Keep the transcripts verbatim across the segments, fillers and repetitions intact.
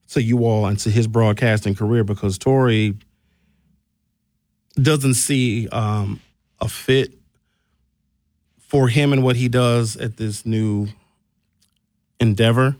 to you all and to his broadcasting career, because Tori doesn't see um, a fit for him and what he does at this new endeavor.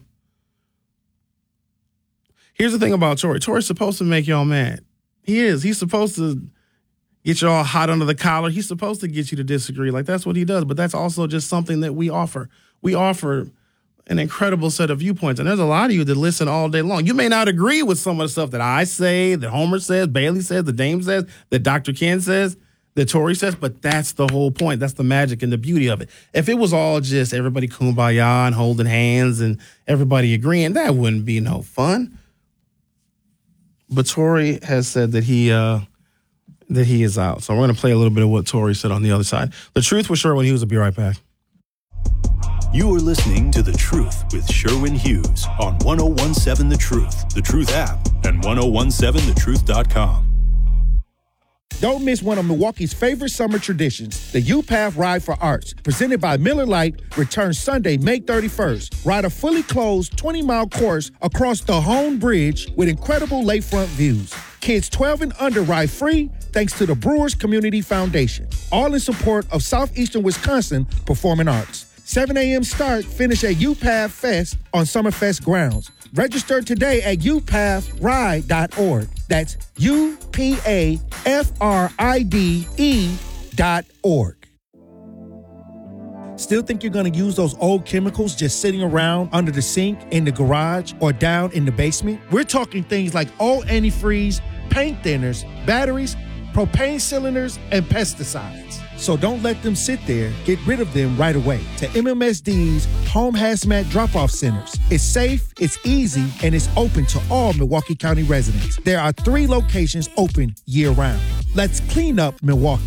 Here's the thing about Tori. Tori's supposed to make y'all mad. He is. He's supposed to get you all hot under the collar. He's supposed to get you to disagree. Like, that's what he does. But that's also just something that we offer. We offer an incredible set of viewpoints. And there's a lot of you that listen all day long. You may not agree with some of the stuff that I say, that Homer says, Bailey says, that Dame says, that Doctor Ken says, that Tori says, but that's the whole point. That's the magic and the beauty of it. If it was all just everybody kumbaya and holding hands and everybody agreeing, that wouldn't be no fun. But Tori has said that he uh, that he is out. So we're going to play a little bit of what Tori said on the other side. The Truth with Sherwin Hughes. Will be right back. You are listening to The Truth with Sherwin Hughes on one oh one seven The Truth, The Truth app, and ten seventeen the truth dot com. Don't miss one of Milwaukee's favorite summer traditions, the U-Path Ride for Arts, presented by Miller Lite, returns Sunday, May thirty-first. Ride a fully closed twenty-mile course across the Hone Bridge with incredible lakefront views. Kids twelve and under ride free thanks to the Brewers Community Foundation. All in support of Southeastern Wisconsin Performing Arts. seven a.m. start, finish at U-Path Fest on Summerfest grounds. Register today at u path ride dot org. That's U P A F R I D E dot org. Still think you're going to use those old chemicals just sitting around under the sink, in the garage, or down in the basement? We're talking things like old antifreeze, paint thinners, batteries, propane cylinders, and pesticides. So don't let them sit there. Get rid of them right away. To M M S D's Home Hazmat Drop-Off Centers. It's safe, it's easy, and it's open to all Milwaukee County residents. There are three locations open year-round. Let's clean up Milwaukee.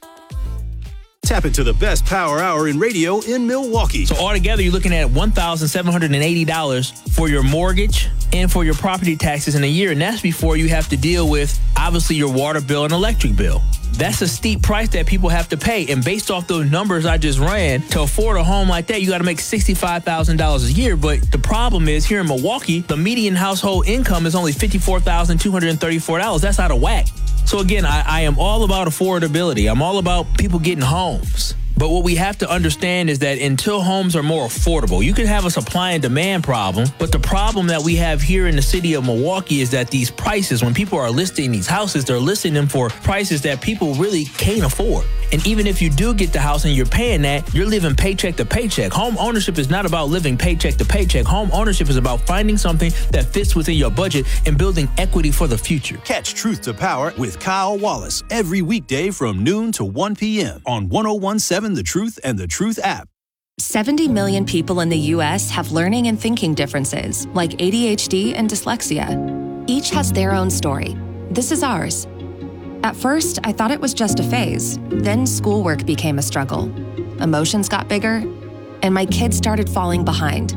Tap into the best power hour in radio in Milwaukee. So altogether, you're looking at one thousand seven hundred eighty dollars for your mortgage and for your property taxes in a year. And that's before you have to deal with, obviously, your water bill and electric bill. That's a steep price that people have to pay. And based off those numbers I just ran, to afford a home like that, you got to make sixty-five thousand dollars a year. But the problem is, here in Milwaukee, the median household income is only fifty-four thousand two hundred thirty-four dollars. That's out of whack. So again, I, I am all about affordability. I'm all about people getting homes. But what we have to understand is that until homes are more affordable, you can have a supply and demand problem. But the problem that we have here in the city of Milwaukee is that these prices, when people are listing these houses, they're listing them for prices that people really can't afford. And even if you do get the house and you're paying that, you're living paycheck to paycheck. Home ownership is not about living paycheck to paycheck. Home ownership is about finding something that fits within your budget and building equity for the future. Catch Truth to Power with Kyle Wallace every weekday from noon to one p.m. on ten seventeen The Truth and the Truth app. seventy million people in the U S have learning and thinking differences like A D H D and dyslexia. Each has their own story. This is ours. At first, I thought it was just a phase. Then schoolwork became a struggle. Emotions got bigger, and my kids started falling behind.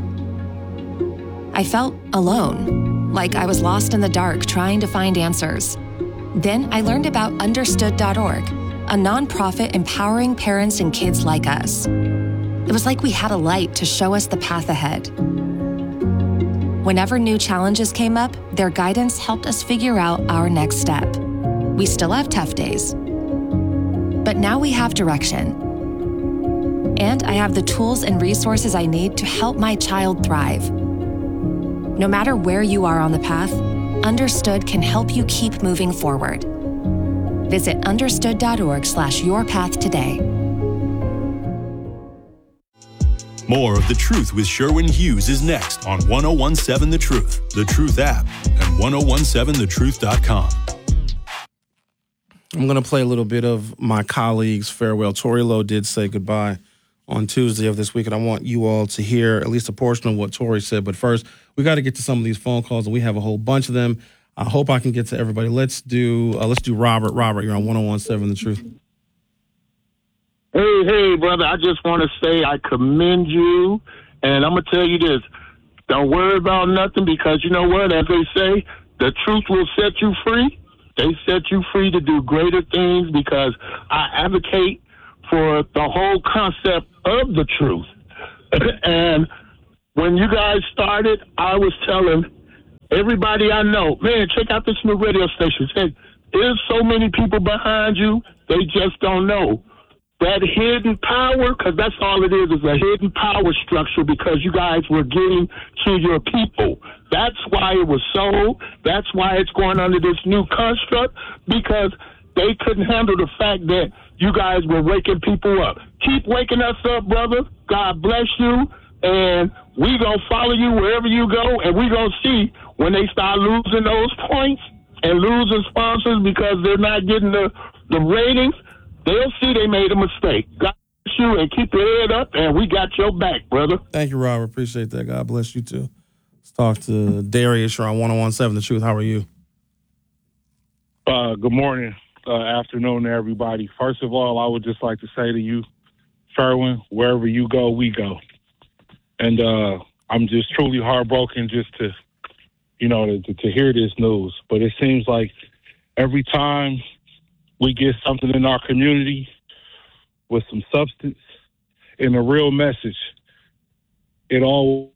I felt alone, like I was lost in the dark trying to find answers. Then I learned about understood dot org, a nonprofit empowering parents and kids like us. It was like we had a light to show us the path ahead. Whenever new challenges came up, their guidance helped us figure out our next step. We still have tough days, but now we have direction. And I have the tools and resources I need to help my child thrive. No matter where you are on the path, Understood can help you keep moving forward. Visit understood dot org slash your path today. More of The Truth with Sherwin Hughes is next on ten seventeen The Truth, The Truth app, and ten seventeen the truth dot com. I'm going to play a little bit of my colleague's farewell. Tori Lowe did say goodbye on Tuesday of this week, and I want you all to hear at least a portion of what Tori said. But first, we got to get to some of these phone calls, and we have a whole bunch of them. I hope I can get to everybody. Let's do uh, let's do Robert. Robert, you're on ten seventeen The Truth. Hey, hey, brother, I just want to say I commend you, and I'm going to tell you this. Don't worry about nothing, because you know what? As they say, the truth will set you free. They set you free to do greater things, because I advocate for the whole concept of the truth. And when you guys started, I was telling everybody I know, man, check out this new radio station. Hey, there's so many people behind you, they just don't know. That hidden power, because that's all it is, is a hidden power structure because you guys were getting to your people. That's why it was sold. That's why it's going under this new construct, because they couldn't handle the fact that you guys were waking people up. Keep waking us up, brother. God bless you. And we going to follow you wherever you go, and we going to see when they start losing those points and losing sponsors because they're not getting the, the ratings, they'll see they made a mistake. God bless you, and keep your head up, and we got your back, brother. Thank you, Robert. Appreciate that. God bless you, too. Let's talk to Darius. You're on one oh one point seven The Truth. How are you? Uh, good morning, uh, afternoon to everybody. First of all, I would just like to say to you, Sherwin, wherever you go, we go. And uh, I'm just truly heartbroken just to, you know, to, to hear this news. But it seems like every time we get something in our community with some substance and a real message, it all.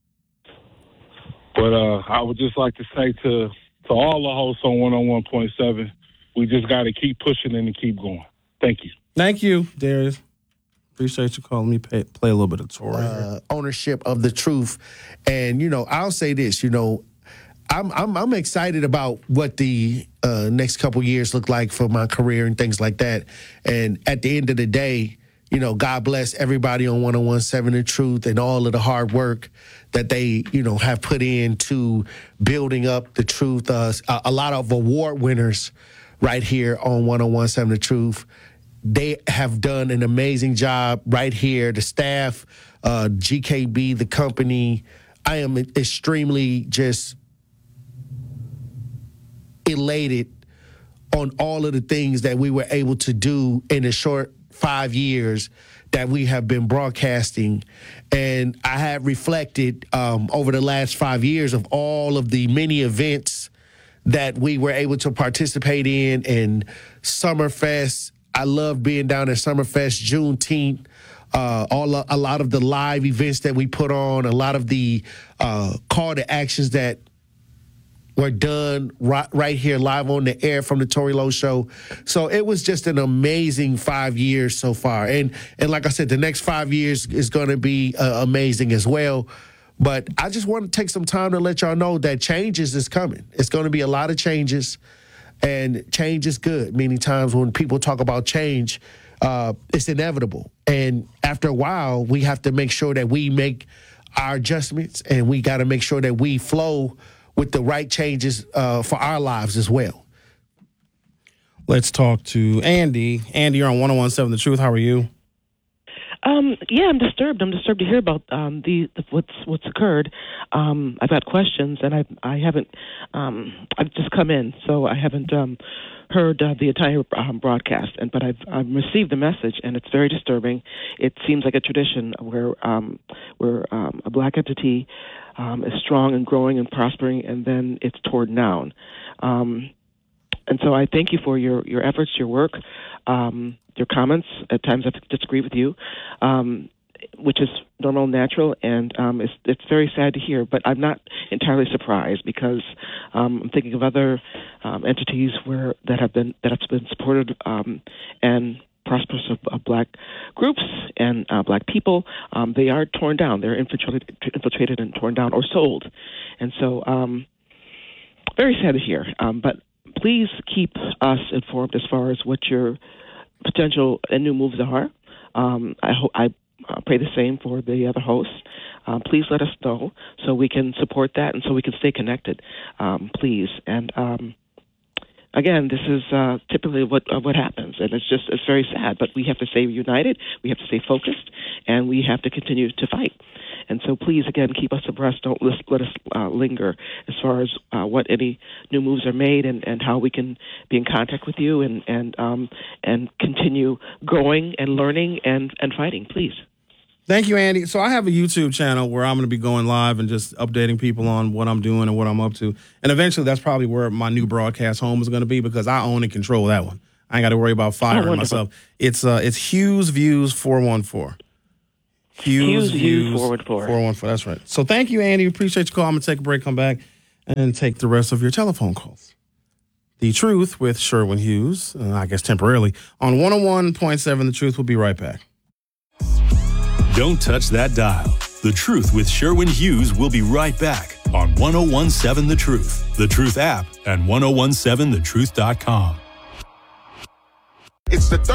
But uh, I would just like to say to, to all the hosts on one oh one point seven, we just got to keep pushing and keep going. Thank you. Thank you, Darius. Appreciate you calling me. Pay, play a little bit of Tory. Uh, ownership of the truth. And, you know, I'll say this, you know, I'm I'm, I'm excited about what the uh, next couple years look like for my career and things like that. And at the end of the day, you know, God bless everybody on one oh one point seven The Truth and all of the hard work that they, you know, have put into building up the truth. Uh, a, a lot of award winners right here on one oh one point seven The Truth. They have done an amazing job right here. The staff, uh, G K B, the company. I am extremely just elated on all of the things that we were able to do in a short five years that we have been broadcasting. And I have reflected um, over the last five years of all of the many events that we were able to participate in, and Summerfest. I love being down at Summerfest, Juneteenth, uh, all a lot of the live events that we put on, a lot of the uh, call to actions that were done right, right here live on the air from the Tory Lowe Show. So it was just an amazing five years so far. And and like I said, the next five years is going to be uh, amazing as well. But I just want to take some time to let y'all know that changes is coming. It's going to be a lot of changes, and change is good. Many times when people talk about change, uh, it's inevitable. And after a while, we have to make sure that we make our adjustments, and we got to make sure that we flow with the right changes uh, for our lives as well. Let's talk to Andy. Andy, you're on one oh one point seven The Truth. How are you? Um, yeah, I'm disturbed. I'm disturbed to hear about um, the, the what's what's occurred. Um, I've got questions, and I I haven't. Um, I've just come in, so I haven't um, heard uh, the entire um, broadcast. And but I've, I've received the message, and it's very disturbing. It seems like a tradition where um, where um, a black entity um, is strong and growing and prospering, and then it's torn down. Um, and so I thank you for your your efforts, your work. Um, your comments. At times I disagree with you, um, which is normal and natural, and um, it's, it's very sad to hear, but I'm not entirely surprised because um, I'm thinking of other um, entities where that have been that have been supported um, and prosperous of, of black groups and uh, black people. Um, they are torn down. They're infiltrated, infiltrated and torn down or sold. And so um, very sad to hear, um, but please keep us informed as far as what your potential and new moves are. Um, I hope I uh, pray the same for the other hosts. Um, please let us know so we can support that and so we can stay connected. Um, please. And um, again, this is uh, typically what uh, what happens, and it's just it's very sad. But we have to stay united. We have to stay focused, and we have to continue to fight. And so please, again, keep us abreast. Don't let, let us uh, linger as far as uh, what any new moves are made and, and how we can be in contact with you and and um, and continue growing and learning and, and fighting, please. Thank you, Andy. So I have a YouTube channel where I'm going to be going live and just updating people on what I'm doing and what I'm up to. And eventually that's probably where my new broadcast home is going to be because I own and control that one. I ain't got to worry about firing oh, myself. It's uh, it's Hughes Views four one four. Hughes, Hughes Views four one four. four one four, that's right. So thank you, Andy. Appreciate you calling. I'm going to take a break, come back. and take the rest of your telephone calls. The Truth with Sherwin Hughes, uh, I guess temporarily, on one oh one point seven The Truth. We'll be right back. Don't touch that dial. The Truth with Sherwin Hughes will be right back on one oh one seven The Truth, The Truth app, and ten seventeen the truth dot com. It's the third